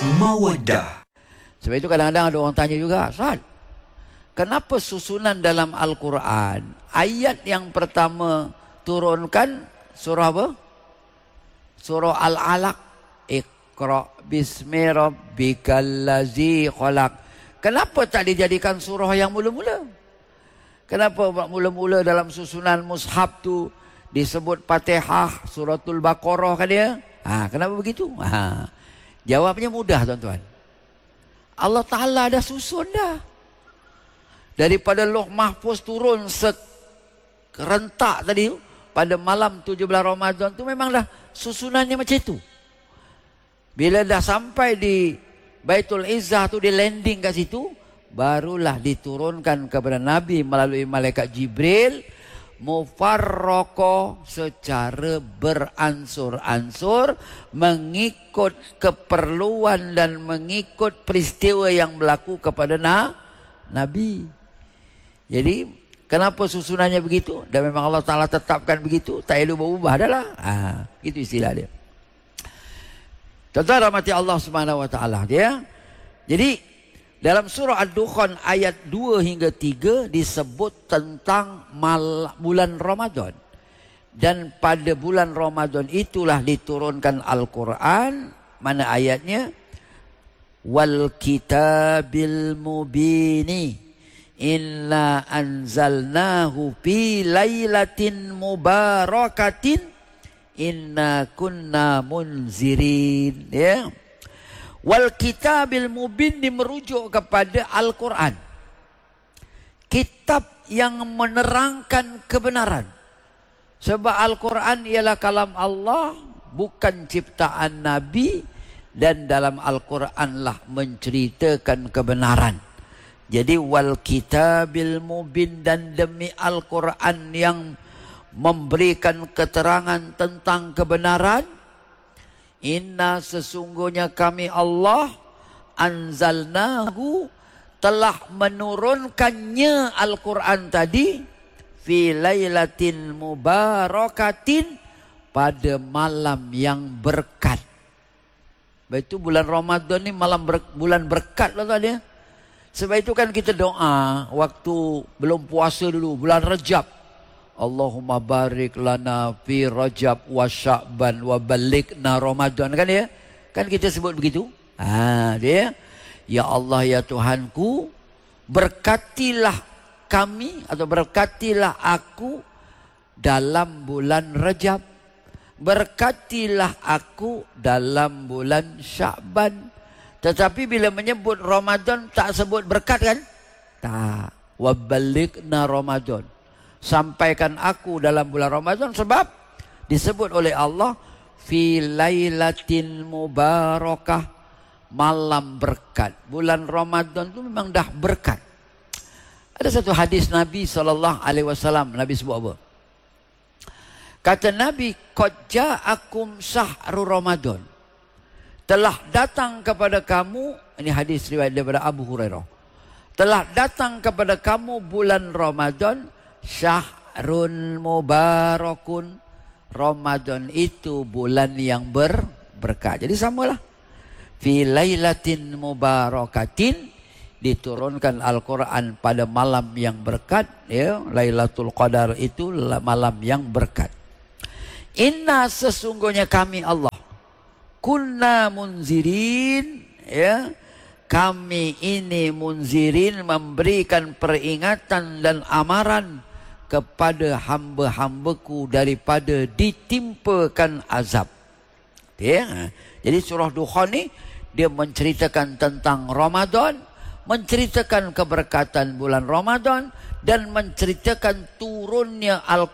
Mawaddah. Sebab itu kadang-kadang ada orang tanya juga, Ustaz, kenapa susunan dalam Al-Quran ayat yang pertama turunkan surah apa? Surah Al-Alaq. Iqra bismi rabbikal ladzi khalaq. Kenapa tak dijadikan surah yang mula-mula? Kenapa mula-mula dalam susunan mushaf tu disebut Fatihah, suratul Baqarah kan dia? Kenapa begitu? Jawabnya mudah, tuan-tuan. Allah Ta'ala dah susun dah. Daripada Lauh Mahfuz turun serentak tadi pada malam 17 Ramadan tu memang dah susunannya macam itu. Bila dah sampai di Baitul Izzah tu, di landing kat situ, barulah diturunkan kepada Nabi melalui malaikat Jibril mufarraqah, secara beransur-ansur, mengikut keperluan dan mengikut peristiwa yang berlaku kepada Nabi. Jadi kenapa susunannya begitu? Dan memang Allah Ta'ala tetapkan begitu, tak elok berubah dah lah. Itu istilah dia. Tuan-tuan rahmati Allah Subhanahu wa Ta'ala dia. Jadi dalam surah Ad-Dukhan ayat 2 hingga 3 disebut tentang bulan Ramadan. Dan pada bulan Ramadan itulah diturunkan Al-Quran. Mana ayatnya? Wal kitabil mubini inna anzalnahu fi lailatin mubarakatin inna kunna munzirin. Ya. Wal kitabil mubin merujuk kepada Al-Quran, kitab yang menerangkan kebenaran. Sebab Al-Quran ialah kalam Allah, bukan ciptaan Nabi. Dan dalam Al-Quran lah menceritakan kebenaran. Jadi wal kitabil mubin, dan demi Al-Quran yang memberikan keterangan tentang kebenaran. Inna, sesungguhnya kami Allah, anzalnahu, telah menurunkannya Al-Quran tadi, fi lailatin mubarakatin, pada malam yang berkat. Itu bulan Ramadan ni bulan berkat lah tadi. Sebab itu kan kita doa waktu belum puasa dulu, bulan Rajab. Allahumma barik lana fi Rajab wa Sya'ban wa balighna Ramadan, kan ya? Kan kita sebut begitu. Dia, ya Allah ya Tuhanku, berkatilah kami atau berkatilah aku dalam bulan Rajab. Berkatilah aku dalam bulan Sya'ban. Tetapi bila menyebut Ramadan tak sebut berkat, kan? Tak. Wa balighna Ramadan. Sampaikan aku dalam bulan Ramadan, sebab disebut oleh Allah fi lailatin mubarakah, malam berkat. Bulan Ramadan itu memang dah berkat. Ada satu hadis Nabi SAW, Nabi sebut apa? Kata Nabi, qad ja'akum syahrul Ramadan. Telah datang kepada kamu, ini hadis riwayat daripada Abu Hurairah. Telah datang kepada kamu bulan Ramadan, syahrun mubarakun. Ramadan itu bulan yang berberkat. Jadi samalah. Fi lailatin mubarakatin, diturunkan Al-Quran pada malam yang berkat, ya. Lailatul Qadar itu malam yang berkat. Inna, sesungguhnya kami Allah, kunna munzirin, ya. Kami ini munzirin, memberikan peringatan dan amaran kepada hamba-hambaku daripada ditimpakan azab. Ya. Jadi surah Dukhan ni dia menceritakan tentang Ramadan, menceritakan keberkatan bulan Ramadan, dan menceritakan turunnya Al-Quran